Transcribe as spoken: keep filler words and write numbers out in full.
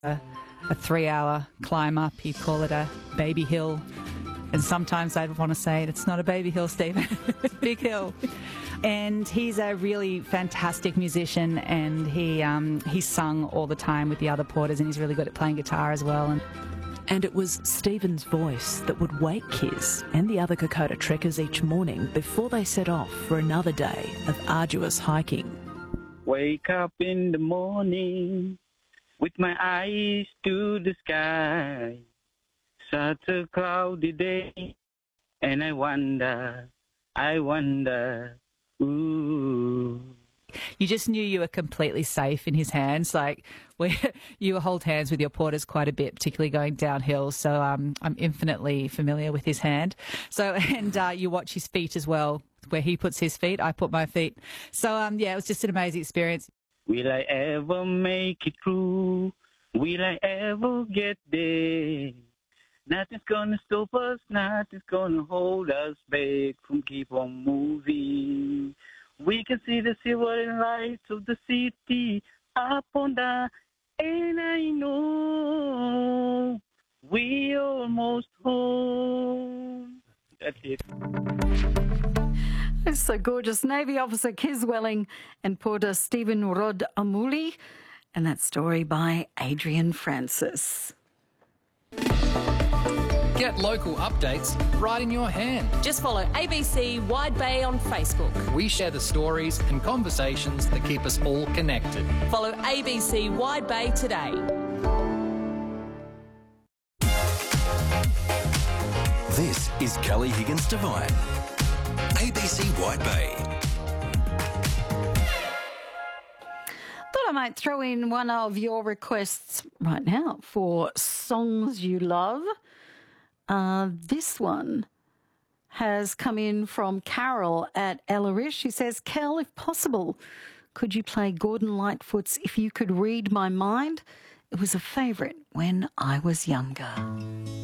a, a three-hour climb up. You call it a baby hill. And sometimes I'd want to say it's not a baby hill, Stephen, big hill. And he's a really fantastic musician, and he um, he sung all the time with the other porters, and he's really good at playing guitar as well. And And it was Stephen's voice that would wake Kiz and the other Kokoda trekkers each morning before they set off for another day of arduous hiking. Wake up in the morning with my eyes to the sky. Such a cloudy day, and I wonder, I wonder, ooh. You just knew you were completely safe in his hands. Like, we, you hold hands with your porters quite a bit, particularly going downhill. So um, I'm infinitely familiar with his hand. So, and uh, you watch his feet as well. Where he puts his feet, I put my feet. So, um, yeah, it was just an amazing experience. Will I ever make it through? Will I ever get there? Nothing's gonna stop us, nothing's gonna hold us back from keep on moving. We can see the silver lights of the city up on the, and I know we almost home. That's it. It's so gorgeous. Navy Officer Kiz Welling and porter Stephen Rod Amuli, and that story by Adrian Francis. Get local updates right in your hand. Just follow A B C Wide Bay on Facebook. We share the stories and conversations that keep us all connected. Follow A B C Wide Bay today. This is Kelly Higgins Devine, A B C Wide Bay. Thought I might throw in one of your requests right now for songs you love. Uh, this one has come in from Carol at Ellarish. She says, Kel, if possible, could you play Gordon Lightfoot's If You Could Read My Mind? It was a favourite when I was younger.